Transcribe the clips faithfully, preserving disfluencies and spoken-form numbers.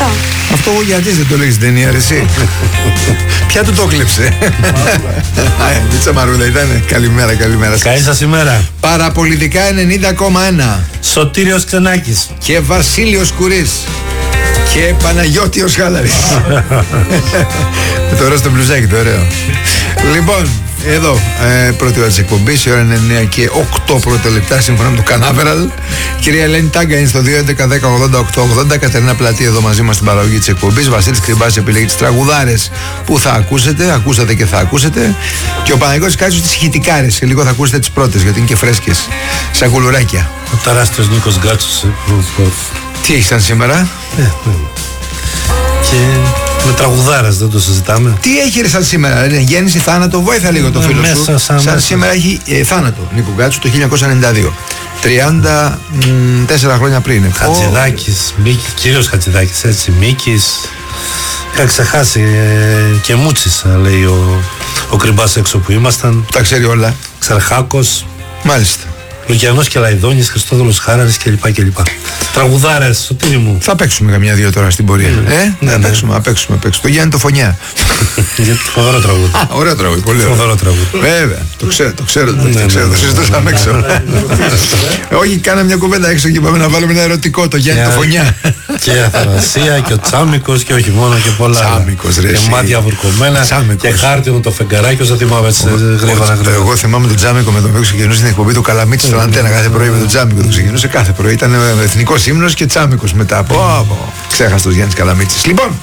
αυτό. Αυτό γιατί δεν το λέγεις στην ταινία, ρε εσύ? Ποια του το κλέψε? Μίτσα Μαρούδα ήτανε. Καλημέρα, καλημέρα. Καλή σας ημέρα. Παραπολιτικά ενενήντα κόμμα ένα. Σωτήριος Ξενάκης. Και Βασίλειος Κουρής. Και Παναγιώτιος Χάλαρης. Τώρα στο μπλουζάκι το ωραίο. Λοιπόν, εδώ ε, πρώτη ώρα της εκπομπής, η ώρα είναι εννιά και οκτώ πρώτα λεπτά σύμφωνα με το Κανάβεραλ. Κυρία Ελένη Τάγκα είναι στο δύο έντεκα δέκα ογδόντα οκτώ ογδόντα. Κατερίνα Πλατή εδώ μαζί μας στην παραγωγή της εκπομπής. Βασίλης Κρυμπάς επιλέγει τις τραγουδάρες που θα ακούσετε, ακούσατε και θα ακούσετε. Και ο Παναγιώτης Κάτσος τις χιτικάρες. Σε λίγο θα ακούσετε τις πρώτες γιατί είναι και φρέσκες. Σαν κουλουράκια. Ο τεράστιος Νίκος Γκάτσος. Τι έχεις σαν σήμερα? Ε, και με τραγουδάρες δεν το συζητάμε. Τι έχει ρε σαν σήμερα, είναι γέννηση, θάνατο, βοήθα λίγο το φίλο σου. Σαν, σαν σήμερα έχει ε, θάνατο Νίκο Γκάτσου το χίλια εννιακόσια ενενήντα δύο. τριάντα τέσσερα χρόνια πριν. Χατζηδάκης, Μίκης, κύριος Χατζηδάκης, έτσι, Μίκης. Είχα ξεχάσει ε, και Μούτσης, λέει ο, ο Κρυμπάς έξω που ήμασταν. Τα ξέρει όλα. Ξαρχάκος. Μάλιστα. Λουκιανός Κελαϊδόνης, Χριστόδουλος Χάραρης κλπ. κλπ. Τραγουδάρες, Σωτήρη μου. Θα παίξουμε καμιά δύο τώρα στην πορεία. Ναι, ε, ναι, θα ναι. παίξουμε, θα παίξουμε, θα παίξουμε. Το Γιάννη το Φωνιά. Γιατί φοβερό τραγούδι. Α, ωραίο τραγούδι, πολύ ωραίο. Φοβερό τραγούδι. Βέβαια, το ξέρω, το ξέρω, το Ναι, ξέρω, ναι, το ναι. συζητούσαμε έξω. Όχι, κάναμε μια κουβέντα έξω και είπαμε να βάλουμε ένα ερωτικό, το Γιάννη το Φωνιά. Και η Αθανασία και ο Τσάμικος και όχι μόνο και πολλά. Τσάμικος, ρε, και εσύ. μάτια βουρκωμένα. Τσάμικος. Και χάρτινο το φεγγαράκι, όσο θυμάμαι έτσι γρήγορα γρήγορα. Εγώ θυμάμαι τον Τζάμικο με τον οποίο ξεκινούσε την εκπομπή του Καλαμίτη στον Αντένα κάθε πρωί με τον Τζάμικο. Το ξεκινούσε κάθε πρωί. Ήταν εθνικός ύμνος και Τζάμικος μετά. Πω, πω. Ξέχαστος Γιάννης Καλαμίτης. Λοιπόν,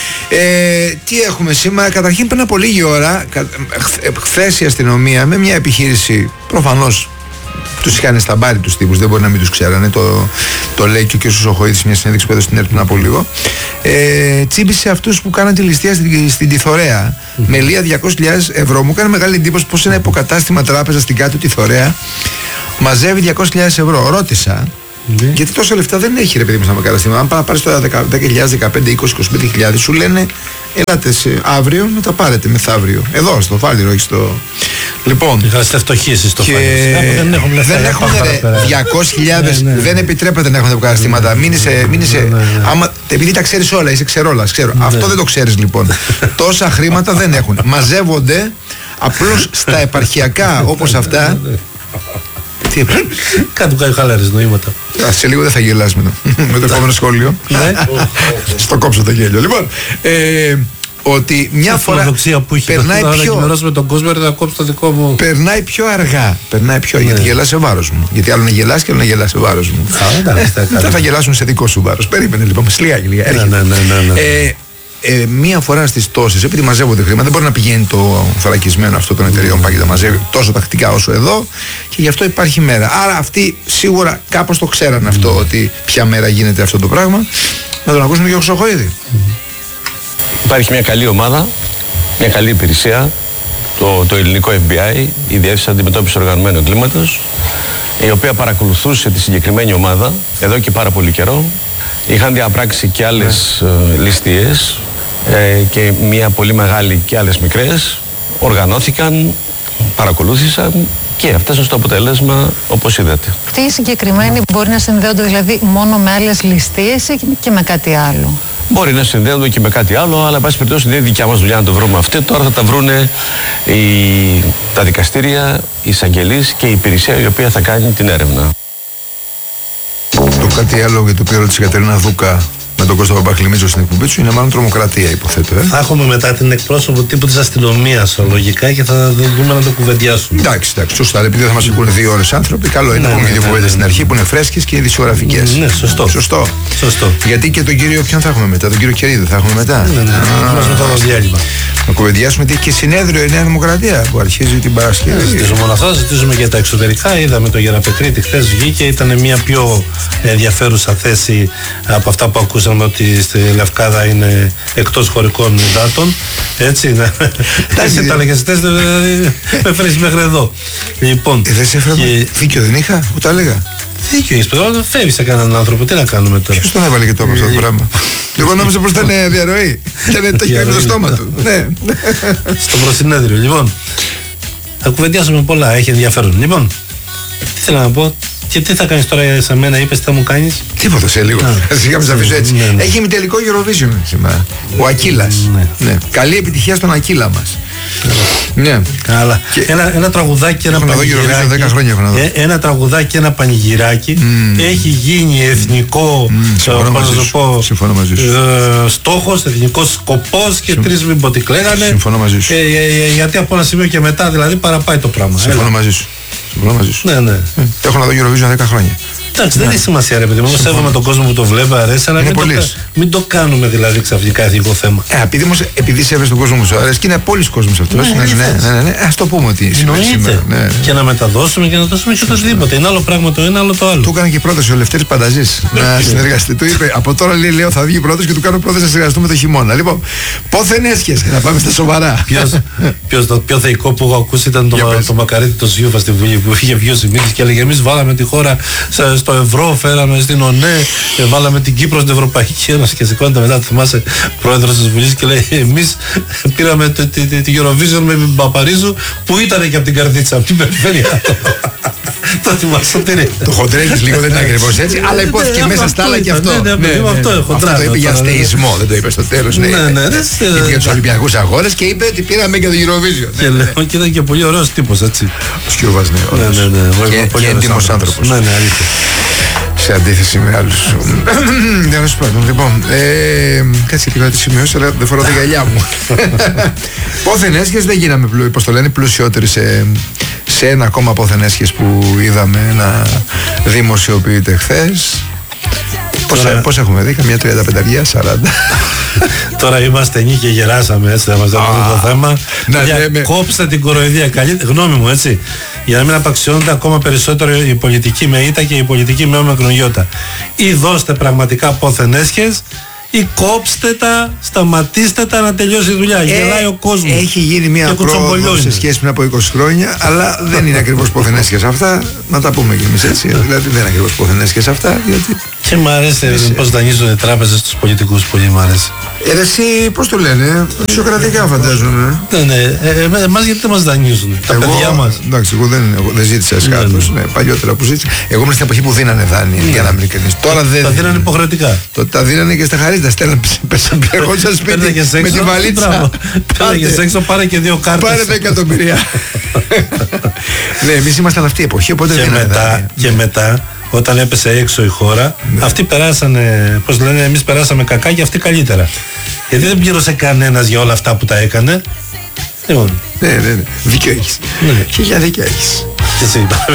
ε, τι έχουμε σήμερα? Καταρχήν πριν από λίγη ώρα, χθες η αστυνομία με μια επιχείρηση προφανώς. Τους είχαν στα μπάρι τους τύπους, δεν μπορεί να μην τους ξέρανε. Το, το λέει και ο κ. Σοχοίδης, μια συνέντευξη που έδωσε στην ΕΡΤ πριν από λίγο. Ε, τσίμπησε αυτούς που κάναν τη ληστεία στην, στην Τιθωρέα mm-hmm. με λία διακόσιες χιλιάδες ευρώ. Μου έκανε μεγάλη εντύπωση πως ένα υποκατάστημα τράπεζα στην κάτω Τιθωρέα μαζεύει διακόσιες χιλιάδες ευρώ. Ρώτησα. Mm-hmm. Γιατί τόσα λεφτά δεν έχει ρε παιδί μου στα καταστήματα. Αν πάρει τώρα δέκα χιλιάδες, δεκαπέντε, είκοσι, είκοσι πέντε χιλιάδες, σου λένε ελάτε σε αύριο να τα πάρετε μεθαύριο. Εδώ στο Φάληρο, όχι στο. Λοιπόν. Είχατε φτωχοί εσείς στο και... Φάληρο. Δεν έχουν λεφτά. Δεν έχουν διακόσιες χιλιάδες, ναι, ναι. Δεν επιτρέπεται να έχουν τα καταστήματα. Μην είσαι. Μην είσαι ναι, ναι, ναι. Άμα, επειδή τα ξέρεις όλα, είσαι ξερόλας. Ξέρω. Ναι. Αυτό δεν το ξέρεις λοιπόν. Τόσα χρήματα δεν έχουν. Μαζεύονται απλώς στα επαρχιακά όπως αυτά. Τι έπρεπε? Κάτι που κάνει χαλάρες νοήματα. Α, σε λίγο δεν θα γελάς με το, με το επόμενο σχόλιο. Στο κόψω το γέλιο. Λοιπόν, ε, ότι μια φορά που έχει περνάει πιο, με τον κόσμο, να κόψει το δικό μου. περνάει πιο αργά. Περνάει πιο αργά. Γιατί γελάς σε βάρος μου. Γιατί άλλο να γελάς και άλλο να γελάς σε βάρος μου. Δεν θα γελάσουν σε δικό σου βάρος. Περίμενε λοιπόν. Σλιάγει λίγα. Ε, μία φορά στις τόσες, επειδή μαζεύονται χρήματα, δεν μπορεί να πηγαίνει το θωρακισμένο αυτό των εταιρεών πάει και τα μαζεύει τόσο τακτικά όσο εδώ, και γι' αυτό υπάρχει μέρα. Άρα αυτοί σίγουρα κάπως το ξέραν αυτό, ότι ποια μέρα γίνεται αυτό το πράγμα. Να τον ακούσουμε και ο Χρυσοχοίδη. Υπάρχει μια καλή ομάδα, μια καλή υπηρεσία, το, το ελληνικό εφ μπι άι, η Διεύθυνση Αντιμετώπισης Οργανωμένου Εγκλήματος, η οποία παρακολουθούσε τη συγκεκριμένη ομάδα εδώ και πάρα πολύ καιρό. Είχαν διαπράξει και άλλες ε, ληστείες ε, και μια πολύ μεγάλη και άλλες μικρές. Οργανώθηκαν, παρακολούθησαν και έφτασαν στο αποτέλεσμα όπως είδατε. Αυτοί οι συγκεκριμένοι μπορεί να συνδέονται δηλαδή μόνο με άλλες ληστείες ή και με κάτι άλλο? Μπορεί να συνδέονται και με κάτι άλλο, αλλά εν πάση περιπτώσει δεν είναι δικιά μας δουλειά να το βρούμε αυτό. Τώρα θα τα βρούνε οι, τα δικαστήρια, οι εισαγγελείς και η υπηρεσία η οποία θα κάνει την έρευνα. Το κάτι άλλο για το οποίο ρώτησε η Κατερίνα Δούκα με τον Κώστα Παπαχλημίτζο στην εκπομπή του είναι μάλλον τρομοκρατία, υποθέτω. Ε? Θα έχουμε μετά την εκπρόσωπο τύπου της αστυνομίας λογικά και θα δούμε να το κουβεντιάσουμε. Εντάξει, εντάξει, σωστά. Επειδή θα μας ακούνε δύο ώρες άνθρωποι, καλό είναι να πούμε και δύο κουβέντες στην αρχή που είναι φρέσκες και ειδησιογραφικές. Ναι, σωστό. Σωστό. Σωστό. Γιατί και τον κύριο, ποιον θα έχουμε μετά, τον κύριο Κερίδη θα έχουμε μετά. Ναι, ναι, ναι. Το διάλειμμα. Να κουβεντιάσουμε τι έχει και συνέδριο η Νέα Δημοκρατία που αρχίζει την Παρασκευή. Ζητήσουμε μόνο αυτά, ζητήσουμε και τα εξωτερικά. Είδαμε το Γεραπετρίτη χθες βγήκε, ήταν μια πιο ενδιαφέρουσα θέση από αυτά που ακούσαμε ότι στη Λευκάδα είναι εκτός χωρικών υδάτων. Έτσι, να. Έτσι τα λέγες, με φέρεις μέχρι εδώ. Λοιπόν. Δεν σε έφερα. Δίκιο δεν είχα, που τα έλεγα. Δίκιο έχεις, τώρα φεύγει σε κανέναν άνθρωπο. Τι να κάνουμε τώρα. Ποιος τον έβαλε και το αυτό το πράγμα? Εγώ νόμιζα πως ήταν διαρροή. Και το έχει κάνει το στόμα του. Ναι. Στο προσυνέδριο. Λοιπόν, θα κουβεντιάσουμε πολλά. Έχει ενδιαφέρον. Λοιπόν, τι θέλω να πω. Και τι θα κάνεις τώρα σε μένα, είπες τι θα μου κάνεις? Τίποτα σε λίγο. Σιγά μην σε αφήσω έτσι. Ναι, ναι. Έχει ημιτελικό Eurovision σήμερα. Ο Ακύλας. Ναι. Ναι. Καλή επιτυχία στον Ακύλα μας. Ναι. Καλά. Και... Ένα, ένα τραγουδάκι, ένα πανηγυράκι. δέκα χρόνια έχω να δω. Ε, ένα τραγουδάκι, ένα πανηγυράκι. Mm. Έχει γίνει εθνικό mm. ε, στόχος, εθνικός σκοπός και Συμ... τρεις μην πω τι κλαίγανε. Συμφωνώ μαζί σου. Ε, ε, ε, γιατί από ένα σημείο και μετά δηλαδή παραπάει το πράγμα. Συμφωνώ μαζί σου. Συμφωνώ μαζί σου. Ναι, ναι. Ε, έχω να δω Eurovision δέκα χρόνια. Εντάξει, δεν έχει σημασία, ρε παιδί μου. Σέβομαι τον κόσμο που το βλέπει, αρέσει, αλλά μην το, μην το κάνουμε δηλαδή ξαφνικά εθνικό θέμα. Ε, επειδή, όμως, επειδή σέβεσαι τον κόσμο που σου αρέσει και είναι πολλοί κόσμος αυτός. Ναι, ναι, ναι, ναι, ναι, ναι. Ας το πούμε ότι συμβαίνει σήμερα. Ναι, ναι. Και να μεταδώσουμε και να δώσουμε και οτιδήποτε. Είναι άλλο πράγμα το ένα, άλλο το άλλο. Του έκανε και πρόταση ο Λευτέρης Πανταζής να συνεργαστεί. Του είπε από τώρα λέει, λέω θα βγει πρόταση και του κάνω πρόταση να συνεργαστούμε το χειμώνα. Λοιπόν, πόθεν έσχεσαι να πάμε στα σοβαρά. Το πιο θεϊκό που έχω ακούσει ήταν το Μακαρίτη το Ζιούφα στη Βουλή που είχε βγει ο Σιμίδης και έλεγε εμείς βάλαμε τη χώρα στο ευρώ, φέραμε στην ΟΝΕ, βάλαμε την Κύπρο στην Ευρωπαϊκή Ένωση και σηκώνεται μετά, θυμάσαι, πρόεδρος της Βουλής και λέει εμείς πήραμε τη Eurovision με Παπαρίζου που ήταν και από την Καρδίτσα, από την περιφέρεια. Το θυμάσαι ότι το χοντρέγγις λίγο δεν είναι ακριβώς έτσι, αλλά υπόθηκε μέσα στα άλλα και αυτό. Αυτό το είπε για αστεϊσμό, δεν το είπε στο τέλος. Είπε για τους Ολυμπιακούς Αγώνες και είπε ότι πήραμε και το Eurovision. Και ήταν και πολύ ωραίος τύπος, έτσι. Ο Σκιούβας, ναι, ωραίος. Και έντιμος άνθρωπος. Ναι, ναι, αλήθεια. Σε αντίθεση με άλλους. Δεν σου πω. Λοιπόν, κάτσε λίγο να τη σημειώσω, αλλά δεν φοράω τα γυαλιά μου. Πόθεν έσχες δεν γίναμε, πώς το λένε, πλουσιότεροι σε, σε ένα ακόμα πόθεν έσχες που είδαμε να δημοσιοποιείται χθες. Πώς, πώς έχουμε δει, καμιά τριάντα πέντε, σαράντα. Τώρα είμαστε νίκη και γεράσαμε, έτσι θα μας δούμε το θέμα. Κόψτε την κοροϊδία, καλή γνώμη μου, έτσι. Για να μην απαξιώνονται ακόμα περισσότερο η πολιτική με ήττα και η πολιτική με όμικρον. Ή δώστε πραγματικά πόθεν έσχες ή κόψτε τα, σταματήστε τα να τελειώσει η δουλειά. Ε, Γελάει ο κόσμος. Έχει γίνει μια πρόοδο σε σχέση με από είκοσι χρόνια, αλλά δεν είναι ακριβώς πόθεν έσχες αυτά. Να τα πούμε κι εμείς έτσι. Δηλαδή δεν είναι ακριβώς πόθεν έσχες αυτά. Γιατί... Και μου αρέσει πώς δανείζουν οι τράπεζες στους πολιτικούς, πολύ μου αρέσει. Ε, εσύ πώς το λένε, αξιοκρατικά φαντάζομαι. Ναι, ναι. Ε, εμάς γιατί δεν μας δανείζουν, τα εγώ, παιδιά μας. Εντάξει, εγώ δεν, εγώ δεν ζήτησα εσχάτως. Ναι, ναι. Ναι, παλιότερα που ζήτησα. Εγώ ήμουν στην εποχή που δίνανε δάνεια, ναι. Για να μην ειλικρινείς. Τώρα δεν. Τα δίνανε υποχρεωτικά. Το, τα δίνανε και στα χαρίστα. Στέλνανε πεσαμπιαγόντσα σπίτι με τη βαλίτσα. Πέραγες έξω, πάρε και δύο κάρτες. Πάρε τα εκατομμυρία. Ναι, εμείς ήμασταν αυτή η εποχή, οπότε δίνανε δάνεια. Και μετά. Όταν έπεσε έξω η χώρα, ναι. Αυτοί περάσανε, πώς λένε, εμείς περάσαμε κακά και αυτοί καλύτερα. Γιατί δεν πλήρωσε κανένας για όλα αυτά που τα έκανε. Λοιπόν. Ναι, ναι, ναι. Δίκιο έχεις. Ναι. Και για δίκιο έχεις. Και εσύ είπαμε.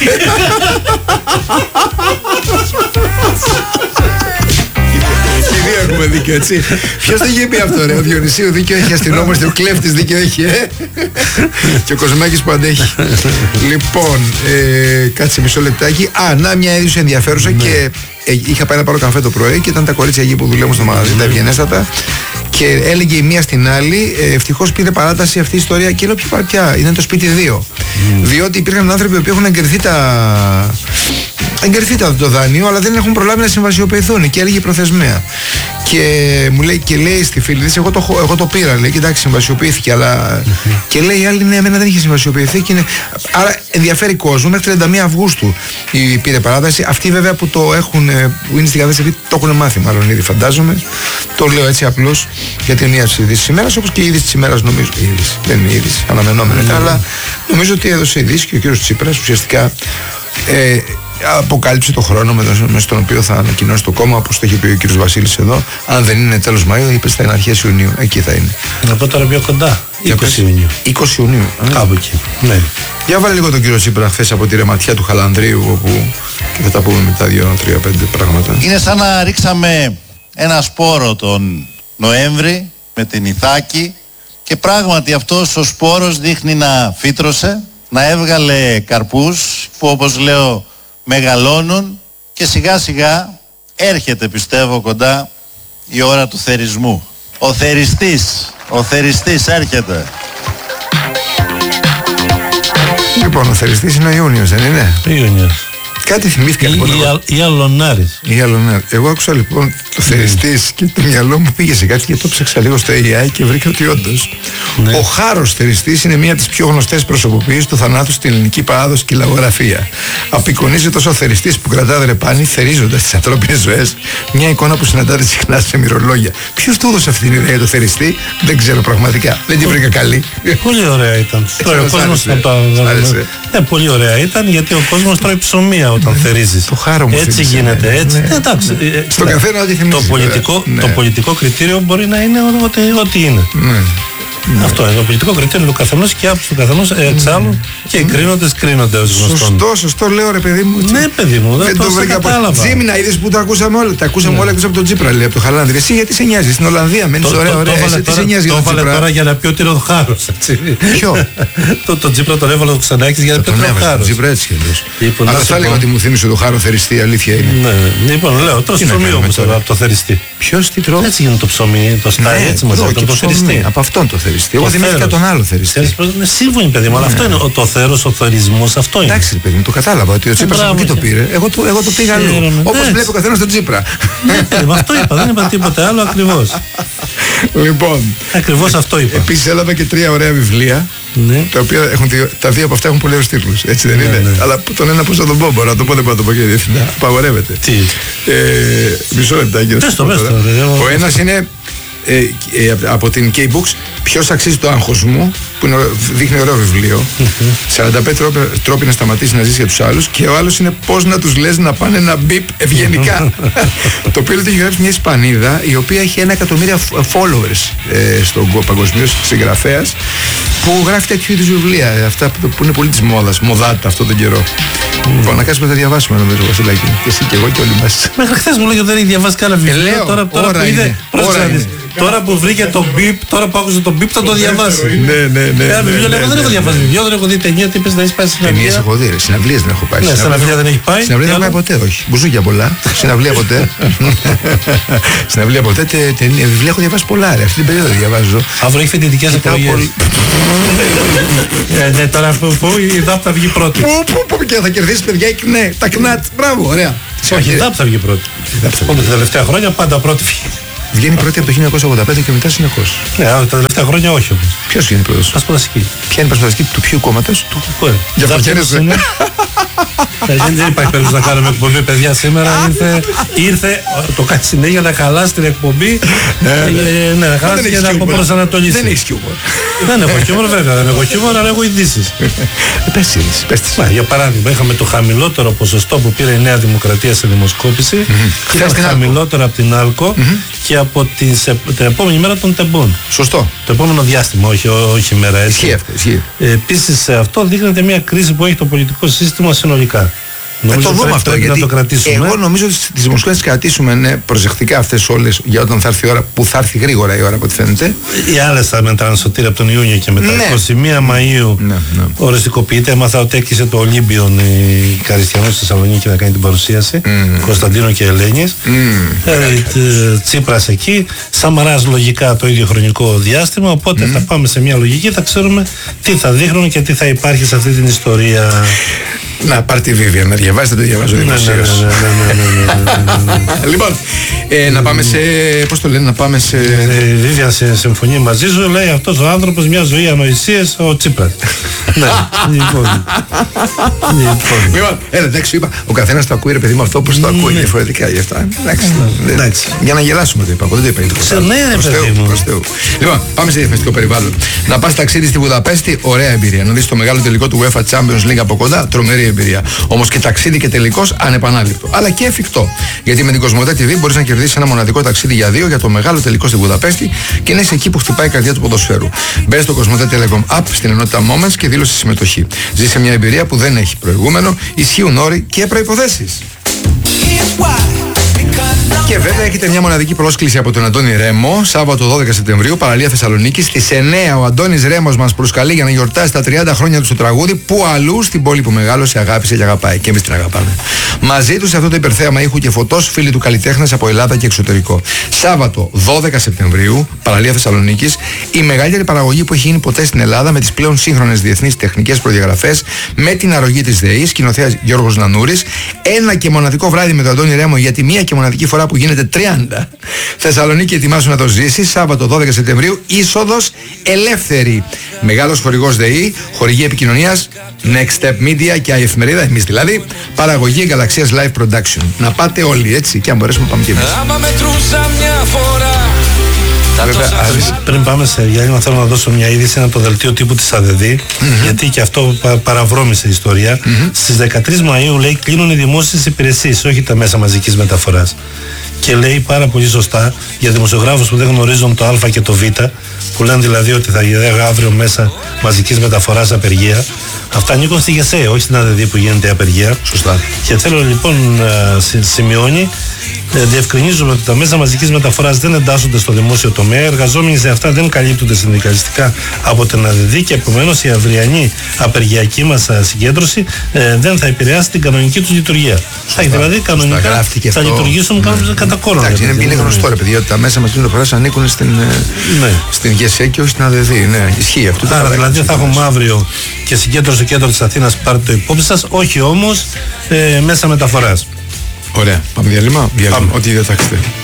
Και δύο έχουμε δίκιο, έτσι. Ποιος το είχε πει αυτό, ρε? Ο Διονυσίου δίκιο έχει, αστυνόμος, ο κλέφτης δίκιο έχει, ε. Και ο Κοσμάκης που αντέχει. Λοιπόν, ε, κάτσε μισό λεπτάκι. Α, να μια είδηση ενδιαφέρουσα, ναι. Και ε, είχα πάει να πάρω καφέ το πρωί και ήταν τα κορίτσια εκεί που δουλεύουν στο μαγαζί, τα ευγενέστατα. Και έλεγε η μία στην άλλη, ε, ευτυχώς πήρε παράταση αυτή η ιστορία. Και λέω, ποιο πια, είναι το σπίτι δύο. Mm. Διότι υπήρχαν άνθρωποι που έχουν εγκριθεί τα. Εγκριθεί το δάνειο, αλλά δεν έχουν προλάβει να συμβασιοποιηθούν και έλεγε προθεσμία. Και μου λέει, και λέει στη φίλη της, εγώ το, εγώ το πήρα, λέει, κοιτάξτε, συμβασιοποιήθηκε, αλλά. Mm-hmm. Και λέει η άλλη, ναι, εμένα δεν είχε συμβασιοποιηθεί. Και είναι... Άρα ενδιαφέρει κόσμο, μέχρι τριάντα μία Αυγούστου η πήρε παράταση. Αυτοί βέβαια που το έχουν, που είναι στην κατάσταση, το έχουν μάθει, μάλλον ήδη φαντάζομαι. Το λέω έτσι απλώς για την μία τη είδηση τη ημέρα, όπως και η είδηση τη ημέρα, νομίζω. Η είδηση, δεν είναι η είδηση, αναμενόμενη, mm-hmm. Αλλά νομίζω ότι έδωσε είδηση και ο κύριος Τσίπρας ουσιαστικά. Ε, αποκάλυψε το χρόνο με τον, με στον οποίο θα ανακοινώσει το κόμμα, όπως το είχε πει ο κύριος Βασίλης εδώ. Αν δεν είναι τέλος Μαΐου, είπε θα είναι αρχές Ιουνίου. Εκεί θα είναι. Να πω τώρα πιο κοντά. είκοσι Ιουνίου. είκοσι Ιουνίου. Κάπου εκεί. Ναι. Για βάλε λίγο τον κύριο Τσίπρα χθες από τη ρεματιά του Χαλανδρίου, όπου και θα τα πούμε μετά δύο τρία πέντε πράγματα. Είναι σαν να ρίξαμε ένα σπόρο τον Νοέμβρη με την Ιθάκη και πράγματι αυτός ο σπόρος δείχνει να φύτρωσε, να έβγαλε καρπούς που, όπως λέω, μεγαλώνουν και σιγά σιγά έρχεται, πιστεύω, κοντά η ώρα του θερισμού. Ο θεριστής, ο θεριστής έρχεται. Λοιπόν, ο θεριστής είναι ο Ιούνιος, δεν είναι? Ιούνιος. Κάτι θυμήθηκα λοιπόν. Ή Αλωνάρης. Ή Αλωνάρης. Εγώ άκουσα λοιπόν το θεριστής και το μυαλό μου πήγε σε κάτι και το ψάξα λίγο στο έι άι και βρήκα ότι όντως ο Χάρος θεριστής είναι μία από τις πιο γνωστές προσωποποιήσεις του θανάτου στην ελληνική παράδοση και λαογραφία. Απεικονίζεται ως ο θεριστής που κρατά δρεπάνη, θερίζοντας τις ανθρώπινες ζωές, μια εικόνα που συναντάται συχνά σε μυρολόγια. Ποιος του έδωσε αυτή την ιδέα το θεριστή, δεν ξέρω πραγματικά. Δεν τη βρήκα καλή. Πολύ ωραία ήταν. Τρώει ο κόσμος να το. Ναι, πολύ ωραία ήταν γιατί ο κόσμος τρώει ψωμία όταν θερίζεις. Το χάρο μου. Έτσι γίνεται, έτσι. Εντάξει. Στον καθένα ό,τι θυμίζει. Το πολιτικό κριτήριο μπορεί να είναι ό,τι είναι. Ναι. Αυτό είναι το πολιτικό κριτήριο του καθενός και άποψη του καθενός εξάλλου ναι. Και οι κρίνοντες κρίνονται ως γνωστόν. Σωστό, σωστό λέω ρε παιδί μου. Ναι, παιδί μου, δεν, δεν το βρήκα από. Τζίμινα, είδες που τα ακούσαμε όλα. Τα ακούσαμε ναι. όλα εκτός από τον Τσίπρα, λέει από το Χαλάνδρη. Εσύ γιατί σε νοιάζει, στην Ολλανδία μένεις ωραία, ωραία. Εσύ τι σε νοιάζει για τον Τσίπρα. Το έβαλε τώρα για να πει ότι είναι ο Χάρος. Ποιο? Τον Τσίπρα τον έβαλε ο Ξανάκης για να πει ότι είναι ο Χάρος. Τσίπρα έτσι κι αλλιώς. Αλλά θα λέγω ότι μου θύμισε το Χάρο θεριστή, αλήθεια είναι. Λοιπόν, λέω, τρως ψωμί όμως τώρα από το θεριστή. Ποιος τι τρώει? Έτσι γίνεται το ψωμί, το στάει έτσι μαζί με το θεριστή. Από αυτόν το θεριστή. Εγώ θυμήθηκα τον άλλο θεριστή. Είναι σύμφωνοι, παιδί μου, αλλά αυτό είναι το θέρος, ο θερισμός, αυτό είναι. Εντάξει, παιδί μου, το κατάλαβα ότι ο Τσίπρας από εκεί το πήρε. Εγώ το πήγα αλλού. Όπως βλέπει ο καθένας τον Τσίπρα. Ναι, αυτό είπα, δεν είπα τίποτα άλλο ακριβώς. Λοιπόν. Ακριβώς αυτό είπα. Επίσης έλαβα και τρία ωραία βιβλία. Ναι. Τα οποία έχουν, τα δύο από αυτά έχουν πολλούς τίτλους. Έτσι δεν ναι, είναι. Ναι. Αλλά τον ένα πώς θα τον πω, μπορώ να το πω, δεν μπορώ να το πω κύριε Διευθυντά. Απαγορεύεται. Τι. Ε, μισό λεπτάκι. Ο ένας είναι ε, ε, από την K-Books, ποιος αξίζει το άγχος μου, που είναι, δείχνει ωραίο βιβλίο. σαράντα πέντε τρόποι να σταματήσει να ζήσει για τους άλλους. Και ο άλλος είναι πώς να τους λες να πάνε ένα μπιπ ευγενικά. Το οποίο το έχει γράψει μια Ισπανίδα, η οποία έχει ένα εκατομμύρια followers ε, στον παγκοσμίως, συγγραφέας, που γράφει τέτοιου είδους βιβλία. Αυτά που είναι πολύ της μόδας, μοδάτα αυτόν τον καιρό. Λοιπόν, να κάτσουμε να τα διαβάσουμε νομίζω, Βασιλάκη. Και εσύ και εγώ και όλοι μας. Μέχρι χθες μου λέγε ότι δεν έχει διαβάσει κανένα βιβλίο. Ε, τώρα, τώρα, ώρα που είδε, είναι. Τώρα που βρήκε το μπιπ, τώρα που άκουσε το μπιπ θα το διαβάσει. Ναι, ναι, ναι. Ένα βιβλίο λέγω δεν έχω διαβάσει βιβλίο, δεν έχω δει ταινία, τι είπες να έχεις πάει στην συναυλία. Ταινίες έχω δει, συναυλίες δεν έχω πάει. Ναι, συναυλία δεν έχει πάει. Συναυλία δεν έχω πάει ποτέ, όχι. Μπουζούκια πολλά. Συναυλία ποτέ. Συναυλία ποτέ. Βιβλία έχω διαβάσει πολλά, ρε. Αυτή την περίοδο διαβάζω. Αύριο έχει φοιτητικές εκλογές. Ναι, τώρα που η ΔΑΠ θα βγει πρώτη. Πού και θα κερδίσει παιδιά, ναι, τα κνάτ. Μπράβο, ωραία. Όχι, η ΔΑΠ θα βγει πρώτη. Τα τελευταία χρόνια πάντα πρώτη βγει. Βγαίνει πρώτη από το χίλια εννιακόσια ογδόντα πέντε και μετά συνεχώς. Ναι, τα τελευταία χρόνια όχι όμως. Ποιος είναι πρώτος? Πασπαλαστική. Ποια είναι η Πασπαλαστική του ποιου κόμματος? Του Κουκουέ. Για το χαίρεσαι. Δεν υπάρχει περίπτωση να κάνουμε εκπομπή, παιδιά. Σήμερα ήρθε, ήρθε το κάνει συνέχεια να χαλάσει την εκπομπή. Ναι, να χαλάσει και να προσανατολίσει. Δεν έχει χιούμορ. Δεν έχω χιούμορ, βέβαια. Δεν έχω χιούμορ, αλλά έχω ειδήσεις. Πες τις. Για παράδειγμα, είχαμε το χαμηλότερο ποσοστό που πήρε η Νέα Δημοκρατία σε δημοσκόπηση. Ήταν χαμηλότερο από την Άλκο και από την επόμενη μέρα των τεμπών. Σωστό. Το επόμενο διάστημα, όχι μέρα έτσι. Ισχύει αυτό. Επίσης, αυτό δείχνεται μια κρίση που έχει το πολιτικό σύστημα συνολικά. Να το δούμε αυτό, γιατί να το κρατήσουμε. Εγώ νομίζω ότι τις δημοσκόπησεις τις κρατήσουμε ναι, προσεκτικά αυτές όλες για όταν θα έρθει η ώρα, που θα έρθει γρήγορα η ώρα από ό,τι φαίνεται. Οι άλλες θα μετρανσωτήρια από τον Ιούνιο και μετά. Ναι. εικοστή πρώτη Μαΐου ναι, ναι. οριστικοποιείται. Έμαθα ότι έκλεισε το Ολύμπιον η Καριστιανός στη Θεσσαλονίκη να κάνει την παρουσίαση. Mm. Κωνσταντίνο και Ελένης. Mm. Ε, Τσίπρας εκεί. Σαμαράς λογικά το ίδιο χρονικό διάστημα. Οπότε mm. θα πάμε σε μια λογική, θα ξέρουμε τι θα δείχνουν και τι θα υπάρχει σε αυτή την ιστορία. Να πάρτε Βίβια, να διαβάσετε, το διαβάζω δημοσίως. Λοιπόν, να πάμε σε, πώς το λένε, να πάμε σε... Η Βίβια σε συμφωνεί μαζί σου, λέει αυτός ο άνθρωπος μια ζωή ανοησίας, ο Τσίπρας. Ναι, λοιπόν. Λοιπόν, έλα, εντάξει, σου είπα, ο καθένας το ακούει, ρε παιδί μου, αυτό όπως το ακούει, διαφορετικά γι' αυτά. Εντάξει, για να γελάσουμε το είπα, δεν το είπα. Προς Θεού. Λοιπόν, πάμε σε διαφημιστικό περιβάλλον. Να πας ταξίδι στη Βουδαπέστη, ωραία εμπειρία. Να δεις το μεγάλο τελικό του UEFA Champions League από κοντά, τρομερή εμπειρία. Όμως και ταξίδι και τελικός ανεπανάληπτο. Αλλά και εφικτό. Γιατί με την Κοσμοτέ τι βι μπορείς να κερδίσεις ένα μοναδικό ταξίδι για δύο για το μεγάλο τελικό στη Βουδαπέστη και να είσαι εκεί που χτυπάει η καρδιά του ποδοσφαίρου. Μπες στο Κοσμοτέ Telecom App στην ενότητα Moments και δήλωσε συμμετοχή. Ζήσε μια εμπειρία που δεν έχει προηγούμενο, ισχύουν όροι και προϋποθέσεις. Και βέβαια έχετε μια μοναδική πρόσκληση από τον Αντώνη Ρέμο, Σάββατο δώδεκα Σεπτεμβρίου, παραλία Θεσσαλονίκη. Στις εννιά ο Αντώνης Ρέμος μας προσκαλεί για να γιορτάσει τα τριάντα χρόνια του στο τραγούδι, που αλλού στην πόλη που μεγάλωσε, αγάπησε και αγαπάει. Και εμείς την αγαπάμε. Μαζί του σε αυτό το υπερθέαμα ήχου και φωτός, φίλοι του καλλιτέχνες από Ελλάδα και εξωτερικό. Σάββατο δώδεκα Σεπτεμβρίου, παραλία Θεσσαλονίκης, η μεγαλύτερη παραγωγή που έχει γίνει ποτέ στην Ελλάδα, με τις πλέον σύγχρονες διεθνείς τεχνικές προδιαγραφές, με την αρρωγή της ΔΕΗ, σκηνοθέας Γιώργος Νανούρης. Ένα και μοναδικό βράδυ με τον Αντώνη Ρέμο, γιατί μία και μοναδική φορά που γίνεται τριάντα. Θεσσαλονίκη, ετοιμάσου να το ζήσεις. Σάββατο δώδεκα Σεπτεμβρίου, είσοδος ελεύθερη. Μεγάλος χορηγός ΔΕΗ, χορηγή επικοινωνίας Next Step Media και η εφημερίδα, εμείς δηλαδή, παραγωγή Γαλαξίας Live Production. Να πάτε όλοι, έτσι, και αν μπορέσουμε πάμε και εμείς. Βέβαια, πριν πάμε σε διάλειμμα, θέλω να δώσω μια είδηση από το δελτίο τύπου της ΑΔΔ, mm-hmm. γιατί και αυτό πα, παραβρώμησε ιστορία. Mm-hmm. Στις δεκατρείς Μαΐου, λέει, κλείνουν οι δημόσιες υπηρεσίες, όχι τα μέσα μαζικής μεταφοράς. Και λέει πάρα πολύ σωστά για δημοσιογράφους που δεν γνωρίζουν το Α και το Β, που λένε δηλαδή ότι θα γίνει αύριο μέσα μαζικής μεταφοράς απεργία. Αυτά ανήκουν στη ΓΕΣΕ, όχι στην ΑΔΔ που γίνεται η απεργία. Σωστά. Και θέλω λοιπόν, σημειώνει, διευκρινίζουμε ότι τα μέσα μαζικής μεταφοράς δεν εντάσσονται στο δημόσιο τομέα. Οι εργαζόμενοι σε αυτά δεν καλύπτονται συνδικαλιστικά από την ΑΔΔ και επομένως η αυριανή απεργιακή μας συγκέντρωση ε, δεν θα επηρεάσει την κανονική τους λειτουργία. Θα, δηλαδή κανονικά θα αυτό, λειτουργήσουν ναι. κατά κόρον. Εντάξει, είναι, είναι γνωστό ρε παιδιά ότι τα μέσα μαζικής μεταφοράς ανήκουν στην, ναι. στην ΓΕΣΕ και όχι στην ΑΔΔ. Ναι, ισχύει αυτό. Άρα δηλαδή θα έχουμε αύριο και συγκέντρωση στο κέντρο της Αθήνας, πάρτε το υπόψη σας, όχι όμως ε, μέσα μεταφοράς. Ωραία. Πάμε διάλειμμα. Ό,τι δεν θα